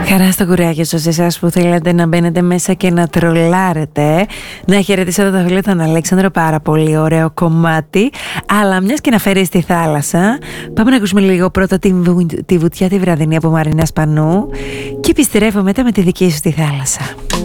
Χαρά στο κουράγιο σας, εσάς που θέλετε να μπαίνετε μέσα και να τρολάρετε. Να χαιρετήσω εδώ το φίλο τον Αλέξανδρο, πάρα πολύ ωραίο κομμάτι. Αλλά μιας και να φέρει στη θάλασσα, πάμε να ακούσουμε λίγο πρώτα τη βουτιά τη βραδινή από Μαρίνα Σπανού και επιστρέφω μετά με τη δική σου στη θάλασσα.